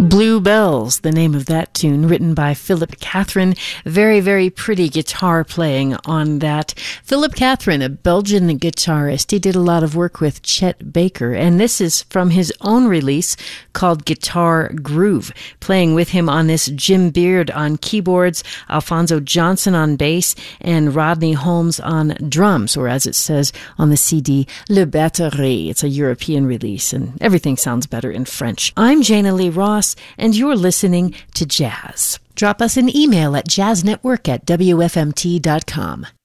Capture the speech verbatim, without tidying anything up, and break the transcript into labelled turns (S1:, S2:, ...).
S1: Blue Bells, the name of that tune, written by Philip Catherine. Very, very pretty guitar playing on that. Philip Catherine, a Belgian guitarist. He did a lot of work with Chet Baker, and this is from his own release called Guitar Groove. Playing with him on this, Jim Beard on keyboards, Alfonso Johnson on bass, and Rodney Holmes on drums, or as it says on the C D, Le Batterie. It's a European release, and everything sounds better in French. I'm Jana Lee Ross, and you're listening to Jazz. Drop us an email at jazznetwork at W F M T dot com.